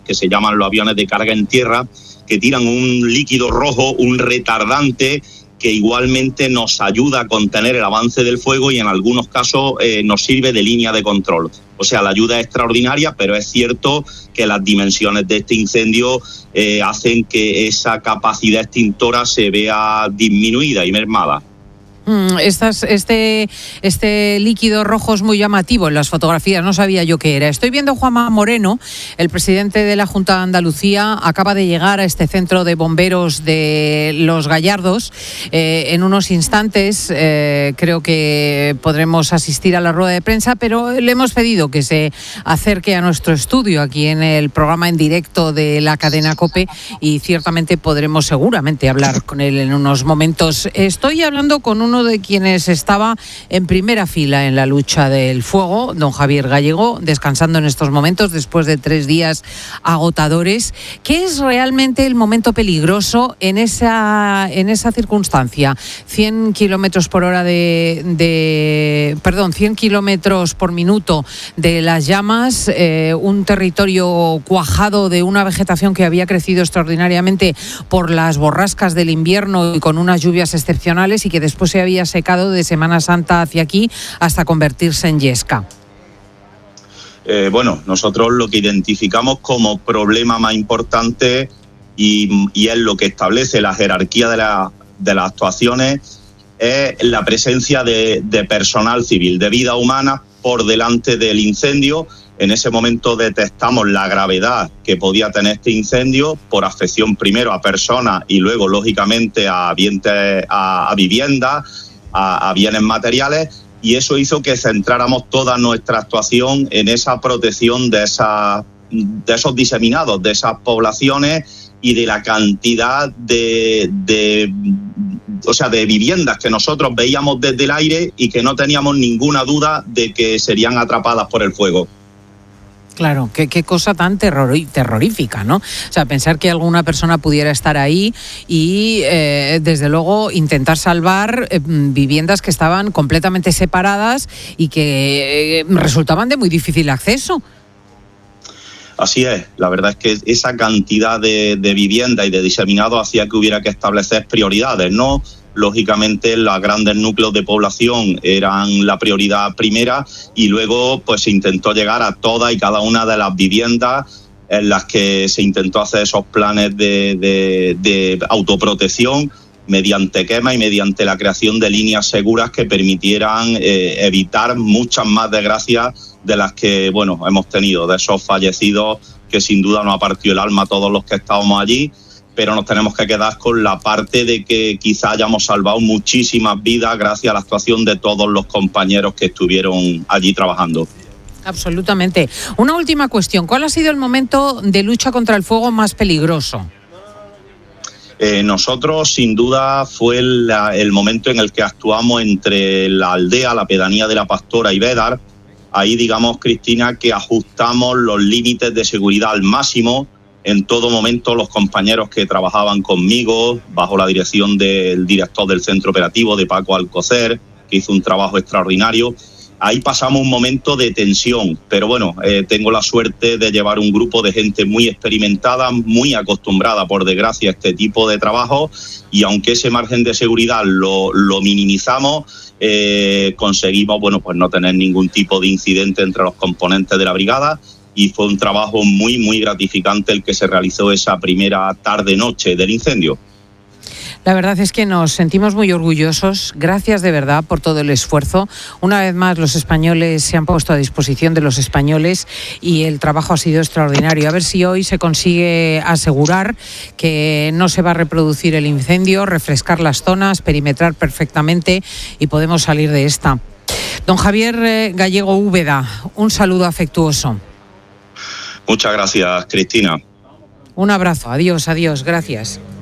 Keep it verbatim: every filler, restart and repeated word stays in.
que se llaman los aviones de carga en tierra, que tiran un líquido rojo, un retardante, que igualmente nos ayuda a contener el avance del fuego y en algunos casos eh, nos sirve de línea de control. O sea, la ayuda es extraordinaria, pero es cierto que las dimensiones de este incendio eh, hacen que esa capacidad extintora se vea disminuida y mermada. Mm, estas, este, este líquido rojo es muy llamativo en las fotografías, no sabía yo qué era. Estoy viendo a Juanma Moreno, el presidente de la Junta de Andalucía, acaba de llegar a este centro de bomberos de Los Gallardos. Eh, en unos instantes eh, creo que podremos asistir a la rueda de prensa, pero le hemos pedido que se acerque a nuestro estudio aquí en el programa en directo de la cadena COPE y ciertamente podremos seguramente hablar con él en unos momentos. Estoy hablando con un uno de quienes estaba en primera fila en la lucha del fuego, don Javier Gallego, descansando en estos momentos después de tres días agotadores. ¿Qué es realmente el momento peligroso en esa, en esa circunstancia? cien kilómetros por hora de, de... Perdón, cien kilómetros por minuto de las llamas, eh, un territorio cuajado de una vegetación que había crecido extraordinariamente por las borrascas del invierno y con unas lluvias excepcionales y que después se había secado de Semana Santa hacia aquí hasta convertirse en yesca. Eh, bueno, nosotros lo que identificamos como problema más importante y, y es lo que establece la jerarquía de, la, de las actuaciones es la presencia de, de personal civil, de vida humana por delante del incendio. En ese momento detectamos la gravedad que podía tener este incendio por afección primero a personas y luego, lógicamente, a, ambientes, a, a viviendas, a, a bienes materiales, y eso hizo que centráramos toda nuestra actuación en esa protección de, esa, de esos diseminados, de esas poblaciones y de la cantidad de, de, o sea, de viviendas que nosotros veíamos desde el aire y que no teníamos ninguna duda de que serían atrapadas por el fuego. Claro, qué, qué cosa tan terror, terrorífica, ¿no? O sea, pensar que alguna persona pudiera estar ahí y, eh, desde luego, intentar salvar eh, viviendas que estaban completamente separadas y que eh, resultaban de muy difícil acceso. Así es, la verdad es que esa cantidad de, de vivienda y de diseminado hacía que hubiera que establecer prioridades, ¿no? Lógicamente, los grandes núcleos de población eran la prioridad primera y luego pues se intentó llegar a todas y cada una de las viviendas en las que se intentó hacer esos planes de, de, de autoprotección mediante quema y mediante la creación de líneas seguras que permitieran eh, evitar muchas más desgracias de las que bueno hemos tenido, de esos fallecidos que sin duda nos ha partido el alma a todos los que estábamos allí. Pero nos tenemos que quedar con la parte de que quizá hayamos salvado muchísimas vidas gracias a la actuación de todos los compañeros que estuvieron allí trabajando. Absolutamente. Una última cuestión. ¿Cuál ha sido el momento de lucha contra el fuego más peligroso? Eh, nosotros, sin duda, fue la, el momento en el que actuamos entre la aldea, la pedanía de La Pastora y Bédar. Ahí, digamos, Cristina, que ajustamos los límites de seguridad al máximo. En todo momento los compañeros que trabajaban conmigo, bajo la dirección del director del centro operativo, de Paco Alcocer, que hizo un trabajo extraordinario, ahí pasamos un momento de tensión, pero bueno, eh, tengo la suerte de llevar un grupo de gente muy experimentada, muy acostumbrada, por desgracia, a este tipo de trabajo, y aunque ese margen de seguridad lo, lo minimizamos, eh, conseguimos bueno, pues no tener ningún tipo de incidente entre los componentes de la brigada. Y fue un trabajo muy, muy gratificante el que se realizó esa primera tarde-noche del incendio. La verdad es que nos sentimos muy orgullosos. Gracias de verdad por todo el esfuerzo. Una vez más, los españoles se han puesto a disposición de los españoles y el trabajo ha sido extraordinario. A ver si hoy se consigue asegurar que no se va a reproducir el incendio, refrescar las zonas, perimetrar perfectamente y podemos salir de esta. Don Javier Gallego Úbeda, un saludo afectuoso. Muchas gracias, Cristina. Un abrazo. Adiós, adiós. Gracias.